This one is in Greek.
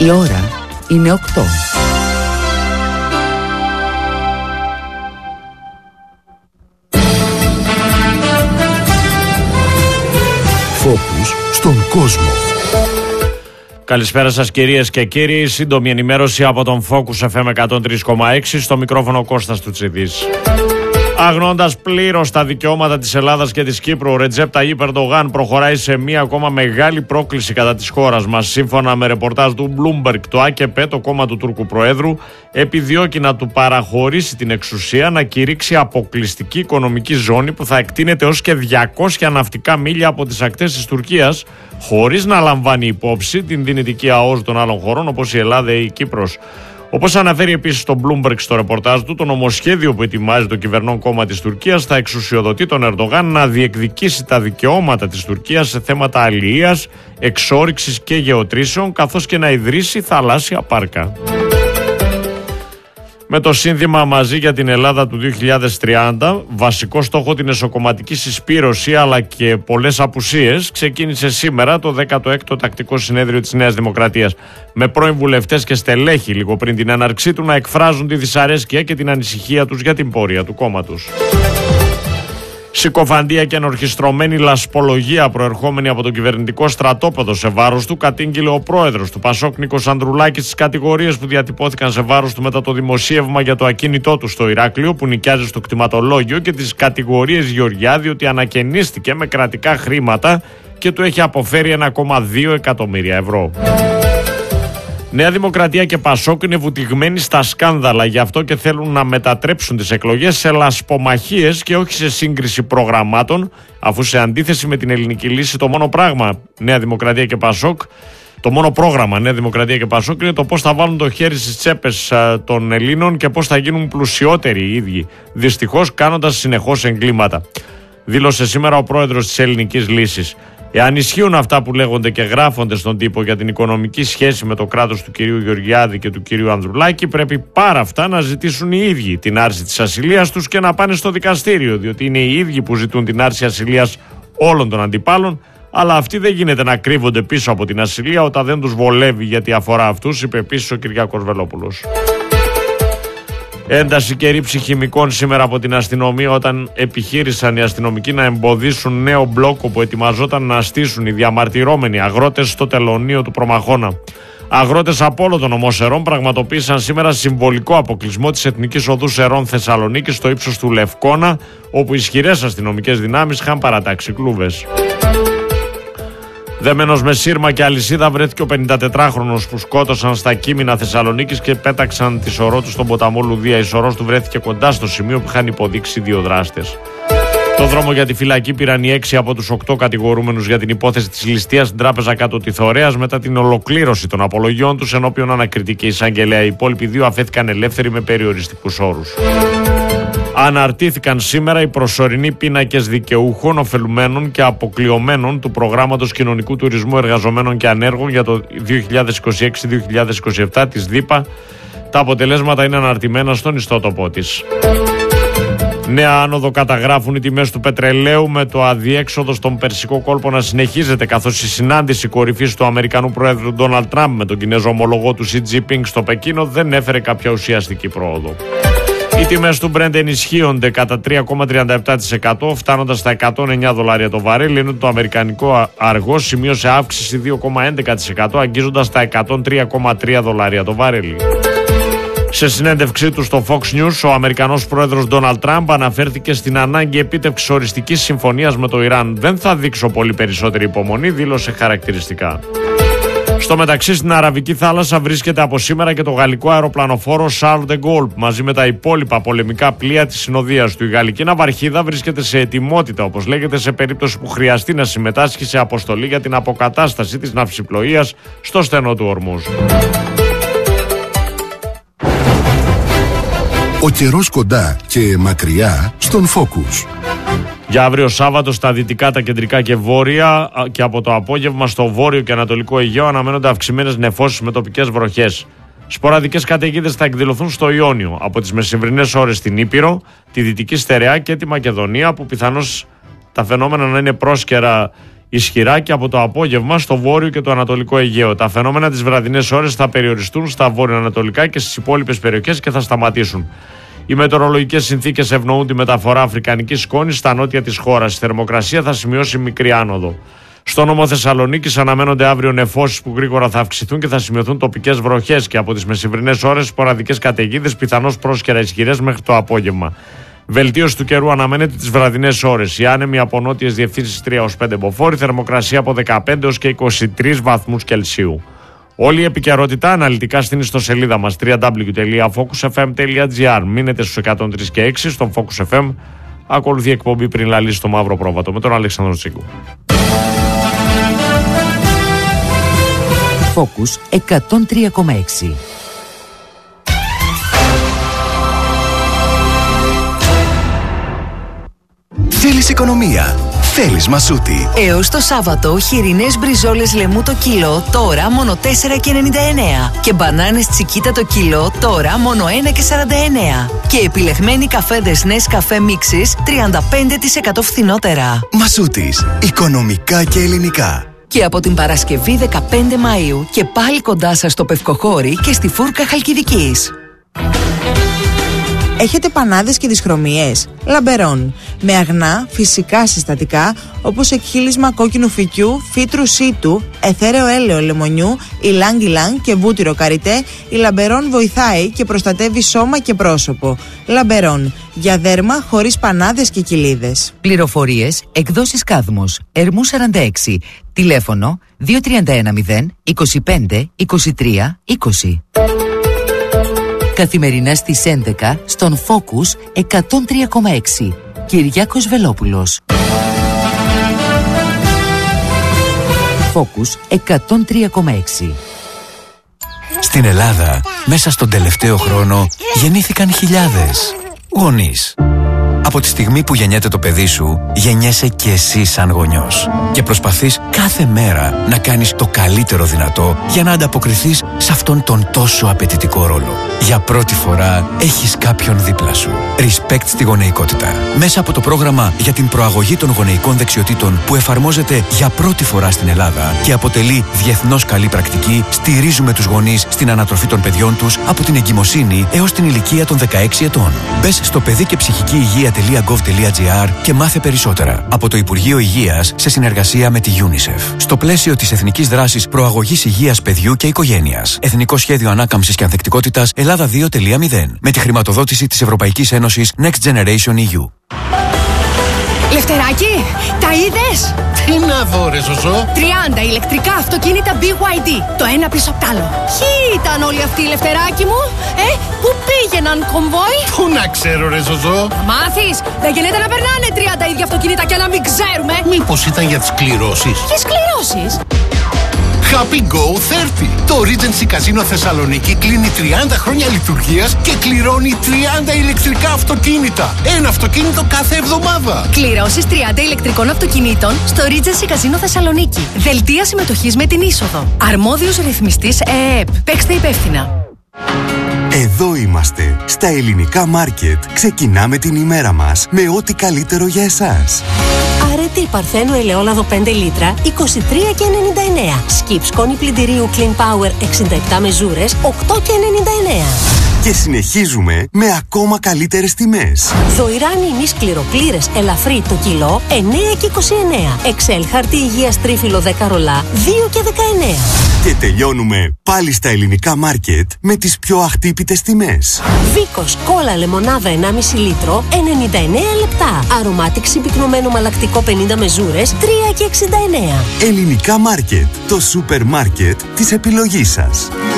Η ώρα είναι 8. Φόκους στον κόσμο. Καλησπέρα σας κυρίες και κύριοι. Σύντομη ενημέρωση από τον Focus FM 103,6. Στο μικρόφωνο Κώστας Τουτσιδής. Αγνώντας πλήρως τα δικαιώματα της Ελλάδας και της Κύπρου, ο Ρετζέπ Ταγίπ Ερντογάν προχωράει σε μία ακόμα μεγάλη πρόκληση κατά της χώρας μας. Σύμφωνα με ρεπορτάζ του Bloomberg, το ΑΚΠ, το κόμμα του Τούρκου Προέδρου, επιδιώκει να του παραχωρήσει την εξουσία να κηρύξει αποκλειστική οικονομική ζώνη που θα εκτείνεται ως και 200 ναυτικά μίλια από τις ακτές της Τουρκίας, χωρίς να λαμβάνει υπόψη την δυνητική ΑΟΣ των άλλων χωρών όπως η Ελλάδα ή η Κύπρος. Όπως αναφέρει επίσης το Bloomberg στο ρεπορτάζ του, το νομοσχέδιο που ετοιμάζει το κυβερνών κόμμα της Τουρκίας θα εξουσιοδοτεί τον Ερντογάν να διεκδικήσει τα δικαιώματα της Τουρκίας σε θέματα αλληλείας, εξόρυξης και γεωτρήσεων, καθώς και να ιδρύσει θαλάσσια πάρκα. Με το σύνθημα «Μαζί για την Ελλάδα» του 2030, βασικό στόχο την εσωκομματική συσπήρωση αλλά και πολλές απουσίες, ξεκίνησε σήμερα το 16ο Τακτικό Συνέδριο της Νέας Δημοκρατίας, με πρώην βουλευτές και στελέχη λίγο πριν την έναρξή του να εκφράζουν τη δυσαρέσκεια και την ανησυχία τους για την πορεία του κόμματος. Συκοφαντία και ενορχιστρωμένη λασπολογία προερχόμενη από το κυβερνητικό στρατόπεδο σε βάρος του κατήγγειλε ο πρόεδρος του Πασόκ Νίκος Ανδρουλάκης στις κατηγορίες που διατυπώθηκαν σε βάρος του μετά το δημοσίευμα για το ακίνητό του στο Ηράκλειο που νοικιάζει στο κτηματολόγιο και τις κατηγορίες Γεωργιάδη ότι ανακαινίστηκε με κρατικά χρήματα και του έχει αποφέρει 1,2 εκατομμύρια ευρώ. Νέα Δημοκρατία και Πασόκ είναι βουτυγμένοι στα σκάνδαλα, γι' αυτό και θέλουν να μετατρέψουν τις εκλογές σε λασπομαχίες και όχι σε σύγκριση προγραμμάτων, αφού σε αντίθεση με την ελληνική λύση το μόνο πρόγραμμα Νέα Δημοκρατία και Πασόκ είναι το πώς θα βάλουν το χέρι στις τσέπες των Ελλήνων και πώς θα γίνουν πλουσιότεροι οι ίδιοι, δυστυχώς κάνοντας συνεχώς εγκλήματα. Δήλωσε σήμερα ο πρόεδρος της ελληνικής λύσης. Εάν ισχύουν αυτά που λέγονται και γράφονται στον τύπο για την οικονομική σχέση με το κράτος του κυρίου Γεωργιάδη και του κυρίου Ανδρουλάκη, πρέπει πάρα αυτά να ζητήσουν οι ίδιοι την άρση της ασυλίας τους και να πάνε στο δικαστήριο, διότι είναι οι ίδιοι που ζητούν την άρση ασυλίας όλων των αντιπάλων, αλλά αυτοί δεν γίνεται να κρύβονται πίσω από την ασυλία όταν δεν τους βολεύει γιατί αφορά αυτούς, είπε επίσης ο Κυριάκος Βελόπουλος. Ένταση και ρήψη χημικών σήμερα από την αστυνομία όταν επιχείρησαν οι αστυνομικοί να εμποδίσουν νέο μπλόκο που ετοιμαζόταν να στήσουν οι διαμαρτυρόμενοι αγρότες στο τελωνείο του Προμαχώνα. Αγρότες από όλο τον νομό Σερών πραγματοποίησαν σήμερα συμβολικό αποκλεισμό της Εθνικής Οδού Σερών Θεσσαλονίκης στο ύψος του Λευκώνα, όπου ισχυρές αστυνομικές δυνάμεις είχαν παρατάξει κλούβες. Δεμένος με σύρμα και αλυσίδα βρέθηκε ο 54χρονος που σκότωσαν στα Κείμηνα Θεσσαλονίκης και πέταξαν τη σωρό του στον ποταμό Λουδία. Η σωρός του βρέθηκε κοντά στο σημείο που είχαν υποδείξει δύο δράστες. Το δρόμο για τη φυλακή πήραν οι 6 από τους 8 κατηγορούμενους για την υπόθεση της ληστείας στην τράπεζα κάτω τη Θωρέας μετά την ολοκλήρωση των απολογιών τους, ενώπιον ανακριτική εισαγγελέα. Οι υπόλοιποι 2 αφέθηκαν ελεύθεροι με περιοριστικούς όρους. Αναρτήθηκαν σήμερα οι προσωρινοί πίνακες δικαιούχων, ωφελουμένων και αποκλειωμένων του προγράμματος κοινωνικού τουρισμού εργαζομένων και ανέργων για το 2026-2027 της ΔΥΠΑ. Τα αποτελέσματα είναι αναρτημένα στον ιστότοπό της. Νέα άνοδο καταγράφουν οι τιμές του πετρελαίου, με το αδιέξοδο στον Περσικό κόλπο να συνεχίζεται, καθώς η συνάντηση κορυφής του Αμερικανού Προέδρου Ντόναλντ Τραμπ με τον Κινέζο ομολογό του Σι Τζινπίνγκ στο Πεκίνο δεν έφερε κάποια ουσιαστική πρόοδο. Οι τιμές του Brent ενισχύονται κατά 3,37%, φτάνοντας στα $109 το βαρέλι, ενώ το αμερικανικό αργό σημείωσε αύξηση 2,11%, αγγίζοντας τα $103,3 το βαρέλι. Σε συνέντευξή του στο Fox News, ο Αμερικανός πρόεδρος Ντόναλντ Τραμπ αναφέρθηκε στην ανάγκη επίτευξης οριστικής συμφωνίας με το Ιράν. «Δεν θα δείξω πολύ περισσότερη υπομονή», δήλωσε χαρακτηριστικά. Στο μεταξύ, στην Αραβική θάλασσα βρίσκεται από σήμερα και το γαλλικό αεροπλανοφόρο Charles de Gaulle μαζί με τα υπόλοιπα πολεμικά πλοία της συνοδείας του. Η γαλλική ναυαρχίδα βρίσκεται σε ετοιμότητα, όπως λέγεται, σε περίπτωση που χρειαστεί να συμμετάσχει σε αποστολή για την αποκατάσταση της ναυσιπλοείας στο στενό του Ορμούζ. Ο καιρός κοντά και μακριά στον Focus. Για αύριο Σάββατο στα δυτικά, τα κεντρικά και βόρεια και από το απόγευμα στο βόρειο και ανατολικό Αιγαίο αναμένονται αυξημένες νεφώσεις με τοπικές βροχές. Σποραδικές καταιγίδες θα εκδηλωθούν στο Ιόνιο από τις μεσημβρινές ώρες στην Ήπειρο, τη Δυτική Στερεά και τη Μακεδονία, που πιθανώς τα φαινόμενα να είναι πρόσκαιρα ισχυρά και από το απόγευμα στο βόρειο και το ανατολικό Αιγαίο. Τα φαινόμενα τις βραδινές ώρες θα περιοριστούν στα βόρειο-ανατολικά και στις υπόλοιπες περιοχές και θα σταματήσουν. Οι μετεωρολογικές συνθήκες ευνοούν τη μεταφορά αφρικανικής σκόνης στα νότια της χώρας. Η θερμοκρασία θα σημειώσει μικρή άνοδο. Στο νόμο Θεσσαλονίκης αναμένονται αύριο νεφώσεις που γρήγορα θα αυξηθούν και θα σημειωθούν τοπικές βροχές και από τις μεσημβρινές ώρες σποραδικές καταιγίδες, πιθανώς πρόσκαιρα ισχυρές μέχρι το απόγευμα. Βελτίωση του καιρού αναμένεται τις βραδινές ώρες. Οι άνεμοι από νότιες διευθύνσεις 3-5 μποφόρ, θερμοκρασία από 15 έως και 23 βαθμούς Κελσίου. Όλη η επικαιρότητα αναλυτικά στην ιστοσελίδα μας www.focusfm.gr. Μείνετε στους 103 και 6 στον Focus FM. Ακολουθεί εκπομπή πριν λαλήσει το μαύρο πρόβατο με τον Αλέξανδρο Τσίγκου. Focus 103,6. Θέλεις οικονομία, θέλεις Μασούτη. Έως το Σάββατο, χοιρινές μπριζόλες λεμού το κιλό, τώρα μόνο 4,99. Και μπανάνες τσικίτα το κιλό, τώρα μόνο 1,49. Και επιλεγμένοι καφέδες Nescafé Mixes, 35% φθηνότερα. Μασούτης, οικονομικά και ελληνικά. Και από την Παρασκευή 15 Μαΐου και πάλι κοντά σας στο Πευκοχώρι και στη Φούρκα Χαλκιδικής. Έχετε πανάδες και δυσχρωμίες? Λαμπερών. Με αγνά, φυσικά συστατικά, όπως εκχύλισμα κόκκινου φυκιού, φύτρου σίτου, εθέρεο έλαιο λεμονιού, ηλάνγκ και βούτυρο καριτέ, η Λαμπερών βοηθάει και προστατεύει σώμα και πρόσωπο. Λαμπερών. Για δέρμα χωρίς πανάδες και κοιλίδες. Πληροφορίες, εκδόσεις Κάδμος, Ερμού 46. Τηλέφωνο 2310 25 23 20. Καθημερινά στις 11 στον Focus 103,6. Κυριάκος Βελόπουλος. Focus 103,6. Στην Ελλάδα, μέσα στον τελευταίο χρόνο, γεννήθηκαν χιλιάδες γονείς. Από τη στιγμή που γεννιέται το παιδί σου, γεννιέσαι και εσύ σαν γονιός. Και προσπαθείς κάθε μέρα να κάνεις το καλύτερο δυνατό για να ανταποκριθείς σε αυτόν τον τόσο απαιτητικό ρόλο. Για πρώτη φορά έχεις κάποιον δίπλα σου. Respect στη γονεϊκότητα. Μέσα από το πρόγραμμα για την προαγωγή των γονεϊκών δεξιοτήτων που εφαρμόζεται για πρώτη φορά στην Ελλάδα και αποτελεί διεθνώς καλή πρακτική, στηρίζουμε τους γονείς στην ανατροφή των παιδιών τους από την εγκυμοσύνη έως την ηλικία των 16 ετών. Μπες στο παιδί και ψυχική υγεία.gov.gr και μάθε περισσότερα. Από το Υπουργείο Υγείας σε συνεργασία με τη UNICEF. Στο πλαίσιο της Εθνικής Δράσης Προαγωγής Υγείας Παιδιού και Οικογένειας. Εθνικό Σχέδιο Ανάκαμψης και Ανθεκτικότητας Ελλάδα 2.0. Με τη χρηματοδότηση της Ευρωπαϊκής Ένωσης Next Generation EU. Λευτεράκη, τα είδες? Τι να δω ρε Ζωζό? 30 ηλεκτρικά αυτοκίνητα BYD, το ένα πίσω απ' τ' άλλο. Ποιοι ήταν όλοι αυτοί, Λευτεράκη μου? Πού πήγαιναν, κομβόι? Πού να ξέρω ρε Ζωζό? Θα μάθεις, δεν γίνεται να περνάνε 30 ίδια αυτοκίνητα και να μην ξέρουμε. Μήπως ήταν για τις κληρώσεις? Ποιες κληρώσεις? Happy Go 30. Το Regency Casino Θεσσαλονίκη κλείνει 30 χρόνια λειτουργίας και κληρώνει 30 ηλεκτρικά αυτοκίνητα. Ένα αυτοκίνητο κάθε εβδομάδα. Κληρώσεις 30 ηλεκτρικών αυτοκινήτων στο Regency Casino Θεσσαλονίκη. Δελτία συμμετοχής με την είσοδο. Αρμόδιος ρυθμιστής ΕΕΠ. Παίξτε υπεύθυνα. Εδώ είμαστε. Στα ελληνικά μάρκετ ξεκινάμε την ημέρα μας με ό,τι καλύτερο για εσάς. Αρετή Παρθένο ελαιόλαδο 5 λίτρα 23,99. Σκιπ σκόνη πλυντηρίου Clean Power 67 μεζούρες 8,99. Και συνεχίζουμε με ακόμα καλύτερες τιμές. Δοϊράνι ημί σκληροπλήρες ελαφρύ το κιλό 9,29. Εξέλ χαρτί υγείας τρίφυλλο 10 ρολά 2,19. Και τελειώνουμε πάλι στα ελληνικά μάρκετ με τις πιο αχτύπητες τιμές. Βίκος κόλλα λεμονάδα 1,5 λίτρο 99 λεπτά. Αρωμάτικ συμπυκνωμένο μαλακτικό 50 μεζούρες 3,69. Ελληνικά μάρκετ. Το σούπερ μάρκετ της επιλογής σας.